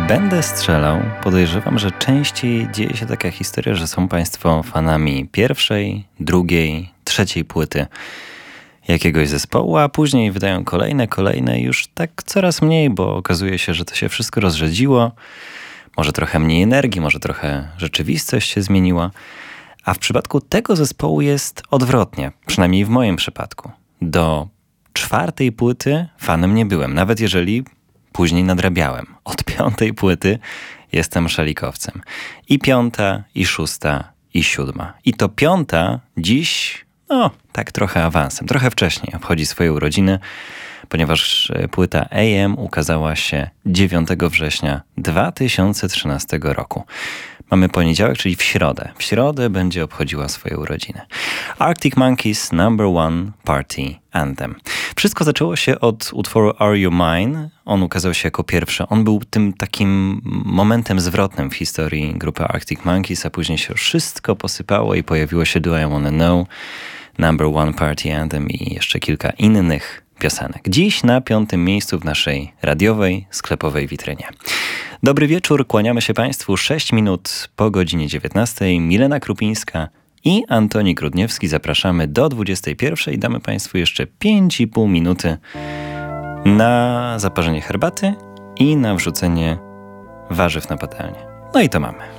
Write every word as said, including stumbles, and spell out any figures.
Będę strzelał. Podejrzewam, że częściej dzieje się taka historia, że są Państwo fanami pierwszej, drugiej, trzeciej płyty jakiegoś zespołu, a później wydają kolejne, kolejne i już tak coraz mniej, bo okazuje się, że to się wszystko rozrzedziło. Może trochę mniej energii, może trochę rzeczywistość się zmieniła. A w przypadku tego zespołu jest odwrotnie, przynajmniej w moim przypadku. Do czwartej płyty fanem nie byłem, nawet jeżeli później nadrabiałem. Od piątej płyty jestem szalikowcem. I piąta, i szósta, i siódma. I to piąta dziś, no tak trochę awansem, trochę wcześniej obchodzi swoje urodziny, ponieważ płyta A M ukazała się dziewiątego września dwa tysiące trzynastego roku. Mamy poniedziałek, czyli w środę. W środę będzie obchodziła swoje urodziny. Arctic Monkeys Number One Party Anthem. Wszystko zaczęło się od utworu Are You Mine? On ukazał się jako pierwszy. On był tym takim momentem zwrotnym w historii grupy Arctic Monkeys, a później się wszystko posypało i pojawiło się Do I Wanna Know, Number One Party Anthem i jeszcze kilka innych piosenek. Dziś na piątym miejscu w naszej radiowej, sklepowej witrynie. Dobry wieczór, kłaniamy się Państwu sześć minut po godzinie dziewiętnastej. Milena Krupińska i Antoni Grudniewski. Zapraszamy do dwudziestej pierwszej. Damy Państwu jeszcze pięć i pół minuty na zaparzenie herbaty i na wrzucenie warzyw na patelnię. No i to mamy.